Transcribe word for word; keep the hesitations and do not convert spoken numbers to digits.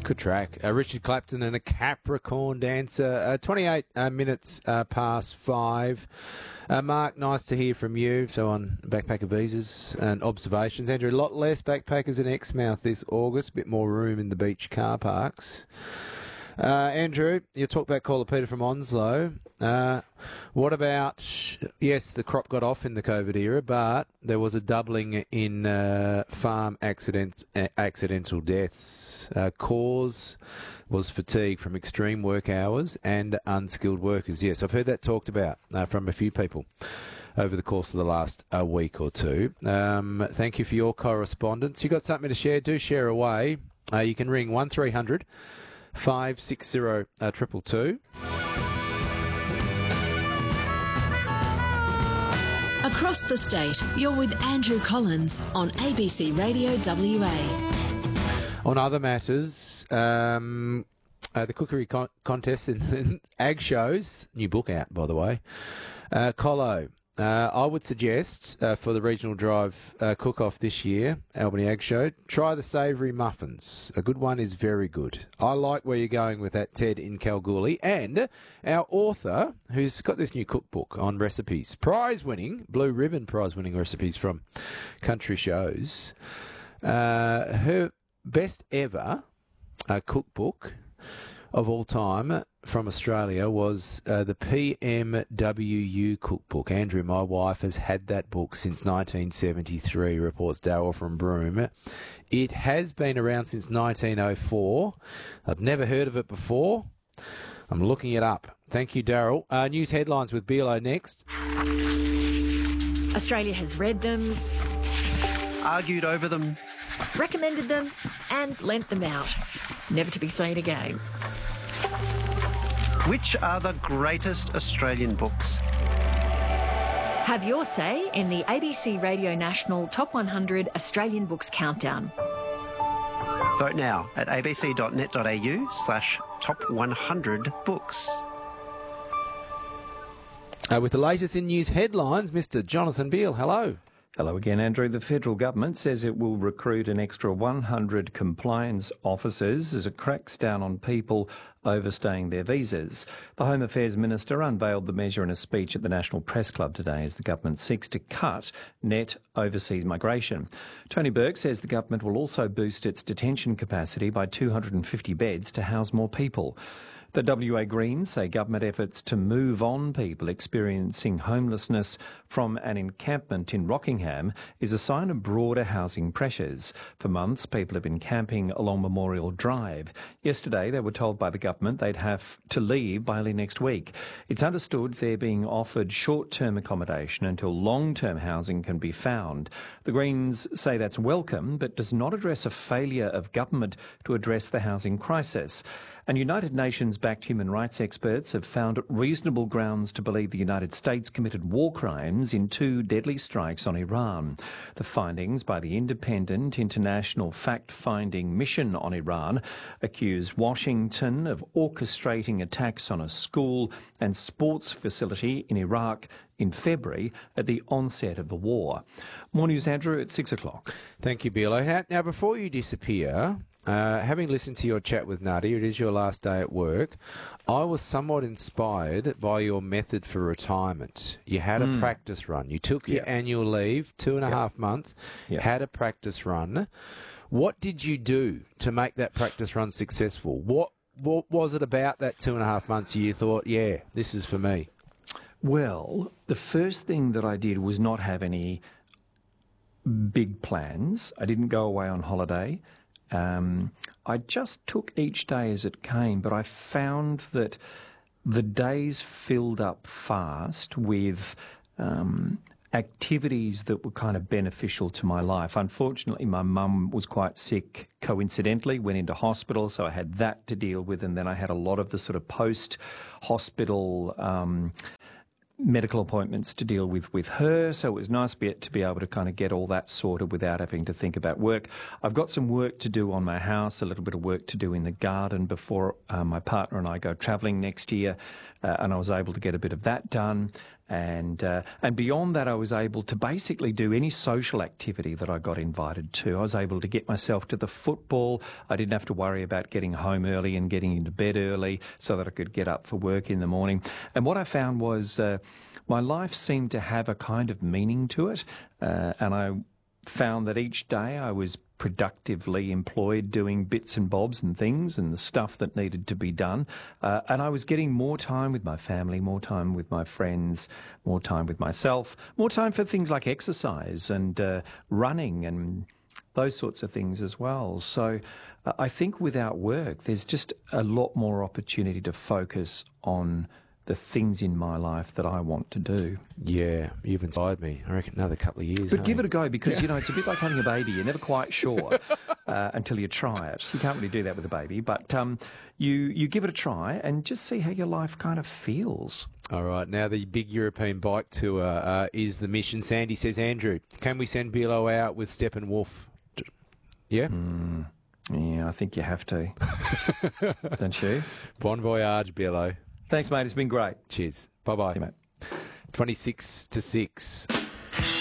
Good track. Uh, Richard Clapton and a Capricorn Dancer. Uh, twenty-eight uh, minutes uh, past five. Uh, Mark, nice to hear from you. So on backpacker visas and observations. Andrew, a lot less backpackers in Exmouth this August. A bit more room in the beach car parks. Uh, Andrew, you talked about Caller Peter from Onslow. Uh, what about, yes, the crop got off in the COVID era, but there was a doubling in uh, farm accident, uh, accidental deaths. Uh, cause was fatigue from extreme work hours and unskilled workers. Yes, I've heard that talked about uh, from a few people over the course of the last uh, week or two. Um, thank you for your correspondence. You got something to share? Do share away. Uh, you can ring one three hundred five six zero triple two. Across the state, you're with Andrew Collins on A B C Radio W A. On other matters, um, uh, the cookery con- contest and, and ag shows, new book out, by the way. Uh, Colo, uh, I would suggest uh, for the Regional Drive uh, cook-off this year, Albany Ag Show, try the savoury muffins. A good one is very good. I like where you're going with that, Ted in Kalgoorlie. And our author, who's got this new cookbook on recipes, prize-winning, blue ribbon prize-winning recipes from country shows. Uh, her best ever uh, cookbook of all time from Australia was uh, the P M W U cookbook. Andrew, my wife, has had that book since nineteen seventy-three, reports Darryl from Broome. It has been around since nineteen oh four. I've never heard of it before. I'm looking it up. Thank you, Darryl. Uh, news headlines with B L O next. Australia has read them, argued over them, recommended them and lent them out, never to be seen again. Which are the greatest Australian books? Have your say in the A B C Radio National Top one hundred Australian Books Countdown. Vote now at abc.net.au slash top 100 books. Uh, with the latest in news headlines, Mister Jonathan Beale, hello. Hello again, Andrew. The federal government says it will recruit an extra one hundred compliance officers as it cracks down on people overstaying their visas. The Home Affairs Minister unveiled the measure in a speech at the National Press Club today as the government seeks to cut net overseas migration. Tony Burke says the government will also boost its detention capacity by two hundred fifty beds to house more people. The W A Greens say government efforts to move on people experiencing homelessness from an encampment in Rockingham is a sign of broader housing pressures. For months, people have been camping along Memorial Drive. Yesterday, they were told by the government they'd have to leave by early next week. It's understood they're being offered short-term accommodation until long-term housing can be found. The Greens say that's welcome, but does not address a failure of government to address the housing crisis. And United Nations-backed human rights experts have found reasonable grounds to believe the United States committed war crimes in two deadly strikes on Iran. The findings by the Independent International Fact-Finding Mission on Iran accuse Washington of orchestrating attacks on a school and sports facility in Iraq in February at the onset of the war. More news, Andrew, at six o'clock. Thank you, Bealo. Now, now, before you disappear, uh, having listened to your chat with Nadia, it is your last day at work, I was somewhat inspired by your method for retirement. You had mm. a practice run. You took your yep. annual leave, two and a yep. half months, yep. had a practice run. What did you do to make that practice run successful? What, what was it about that two and a half months you thought, yeah, this is for me? Well, the first thing that I did was not have any big plans. I didn't go away on holiday. Um, I just took each day as it came, but I found that the days filled up fast with um, activities that were kind of beneficial to my life. Unfortunately, my mum was quite sick coincidentally, went into hospital, so I had that to deal with, and then I had a lot of the sort of post-hospital um medical appointments to deal with with her, so it was nice be, to be able to kind of get all that sorted without having to think about work. I've got some work to do on my house, a little bit of work to do in the garden before uh, my partner and I go travelling next year, uh, and I was able to get a bit of that done. And uh, and beyond that, I was able to basically do any social activity that I got invited to. I was able to get myself to the football. I didn't have to worry about getting home early and getting into bed early so that I could get up for work in the morning. And what I found was uh, my life seemed to have a kind of meaning to it. Uh, and I found that each day I was productively employed doing bits and bobs and things and the stuff that needed to be done. Uh, and I was getting more time with my family, more time with my friends, more time with myself, more time for things like exercise and uh, running and those sorts of things as well. So uh, I think without work, there's just a lot more opportunity to focus on the things in my life that I want to do. Yeah, you've inspired me. I reckon another couple of years. But hey? give it a go because, you know, it's a bit like having a baby. You're never quite sure uh, until you try it. You can't really do that with a baby. But um, you, you give it a try and just see how your life kind of feels. All right, now the big European bike tour uh, is the mission. Sandy says, Andrew, can we send Bilo out with Steppenwolf? Yeah? Mm, yeah, I think you have to. Don't you? Bon voyage, Bilo. Thanks, mate. It's been great. Cheers. Bye-bye. See you, mate. twenty-six to six.